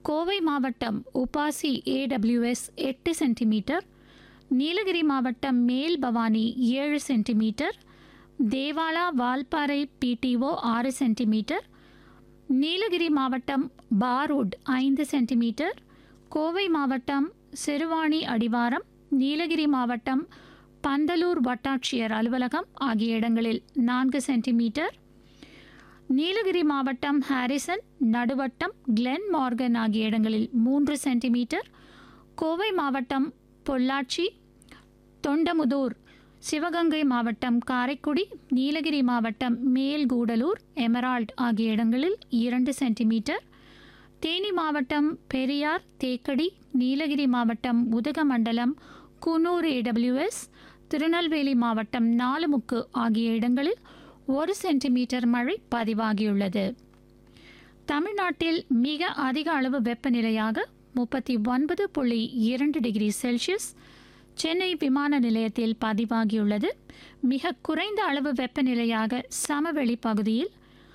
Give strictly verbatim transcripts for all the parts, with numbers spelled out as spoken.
கோவை மாவட்டம் UPASI AWS எட்டு centimetre, Nilgiri மாவட்டம் மேல் பவானி ஏழு சென்டிமீட்டர், தேவாலா வால்பாறை பிடிஓ ஆறு சென்டிமீட்டர், நீலகிரி மாவட்டம் பாரூட் ஐந்து சென்டிமீட்டர், கோவை மாவட்டம் சிறுவாணி அடிவாரம், நீலகிரி மாவட்டம் பந்தலூர் வட்டாட்சியர் அலுவலகம் ஆகிய இடங்களில் நான்கு சென்டிமீட்டர், நீலகிரி மாவட்டம் ஹாரிசன், நடுவட்டம், கிளென் மார்கன் ஆகிய இடங்களில் மூன்று சென்டிமீட்டர், கோவை மாவட்டம் பொள்ளாச்சி, தொண்டமுதூர், சிவகங்கை மாவட்டம் காரைக்குடி, நீலகிரி மாவட்டம் மேல்கூடலூர், எமரால்ட் ஆகிய இடங்களில் இரண்டு சென்டிமீட்டர், தேனி மாவட்டம் பெரியார், தேக்கடி, நீலகிரி மாவட்டம் உதகமண்டலம், குன்னூர் ஏடபிள்யூஎஸ், திருநெல்வேலி மாவட்டம் நாலுமுக்கு ஆகிய இடங்களில் ஒரு சென்டிமீட்டர் மழை பதிவாகியுள்ளது. தமிழ்நாட்டில் மிக அதிக அளவு வெப்பநிலையாக முப்பத்தி ஒன்பது புள்ளி இரண்டு டிகிரி செல்சியஸ் சென்னை விமான நிலையத்தில் பதிவாகியுள்ளது. மிக குறைந்த அளவு வெப்பநிலையாக சமவெளி பகுதியில்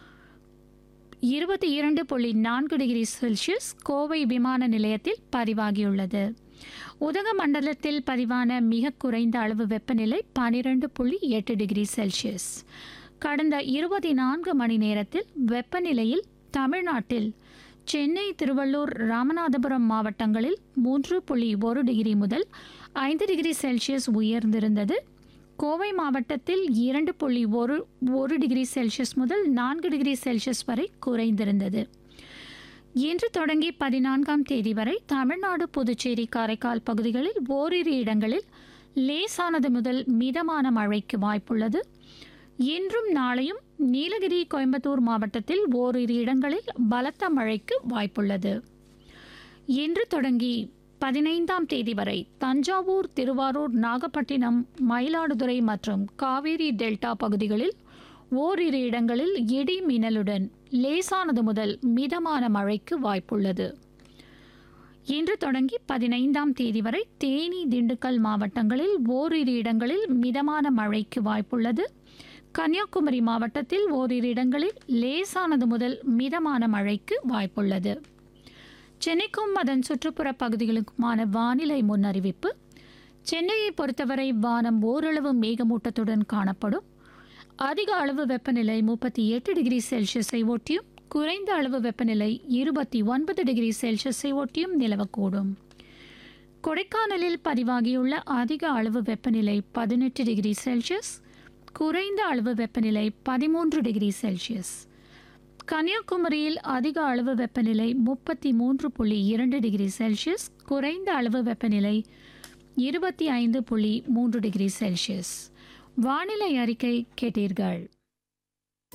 இருபத்தி இரண்டு புள்ளி நான்கு டிகிரி செல்சியஸ் கோவை விமான நிலையத்தில் பதிவாகியுள்ளது. உதகமண்டலத்தில் பதிவான மிக குறைந்த அளவு வெப்பநிலை பனிரெண்டு புள்ளி எட்டு டிகிரி செல்சியஸ். கடந்த இருபத்தி நான்கு மணி நேரத்தில் வெப்பநிலையில் தமிழ்நாட்டில் சென்னை, திருவள்ளூர், ராமநாதபுரம் மாவட்டங்களில் மூன்று புள்ளி ஒரு டிகிரி முதல் ஐந்து டிகிரி செல்சியஸ் உயர்ந்திருந்தது. கோவை மாவட்டத்தில் இரண்டு புள்ளி ஒரு ஒரு டிகிரி செல்சியஸ் முதல் நான்கு டிகிரி செல்சியஸ் வரை குறைந்திருந்தது. இன்று தொடங்கி பதினான்காம் தேதி வரை தமிழ்நாடு, புதுச்சேரி, காரைக்கால் பகுதிகளில் ஓரிரு இடங்களில் லேசானது முதல் மிதமான மழைக்கு வாய்ப்புள்ளது. இன்றும் நாளையும் நீலகிரி, கோயம்புத்தூர் மாவட்டத்தில் ஓரிரு இடங்களில் பலத்த மழைக்கு வாய்ப்புள்ளது. இன்று தொடங்கி பதினைந்தாம் தேதி வரை தஞ்சாவூர், திருவாரூர், நாகப்பட்டினம், மயிலாடுதுறை மற்றும் காவேரி டெல்டா பகுதிகளில் ஓரிரு இடங்களில் இடி மின்னலுடன் லேசானது முதல் மிதமான மழைக்கு வாய்ப்புள்ளது. இன்று தொடங்கி பதினைந்தாம் தேதி வரை தேனி, திண்டுக்கல் மாவட்டங்களில் ஓரிரு இடங்களில் மிதமான மழைக்கு வாய்ப்புள்ளது. கன்னியாகுமரி மாவட்டத்தில் ஓரிரு இடங்களில் லேசானது முதல் மிதமான மழைக்கு வாய்ப்புள்ளது. சென்னைக்கும் அதன் சுற்றுப்புற பகுதிகளுக்குமான வானிலை முன்னறிவிப்பு. சென்னையை பொறுத்தவரை வானம் ஓரளவு மேகமூட்டத்துடன் காணப்படும். அதிக அளவு வெப்பநிலை முப்பத்தி எட்டு டிகிரி செல்சியஸை ஒட்டியும், குறைந்த அளவு வெப்பநிலை இருபத்தி ஒன்பது டிகிரி செல்சியஸை ஒட்டியும் நிலவக்கூடும். கொடைக்கானலில் பதிவாகியுள்ள அதிக அளவு வெப்பநிலை பதினெட்டு டிகிரி செல்சியஸ், குறைந்த அளவு வெப்பநிலை பதிமூன்று டிகிரி செல்சியஸ். கன்னியாகுமரியில் அதிக அளவு வெப்பநிலை முப்பத்தி மூன்று புள்ளி இரண்டு டிகிரி செல்சியஸ், குறைந்த அளவு வெப்பநிலை இருபத்தி ஐந்து புள்ளி மூன்று டிகிரி செல்சியஸ். வானிலை அறிக்கை கேட்டீர்கள்.